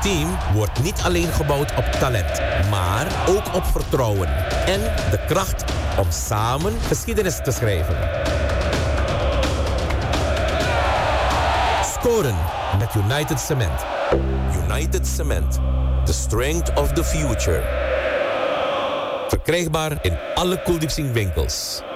team wordt niet alleen gebouwd op talent, maar ook op vertrouwen en de kracht om samen geschiedenis te schrijven. Scoren met United Cement. United Cement. The strength of the future. Verkrijgbaar in alle Koeldiepsing winkels.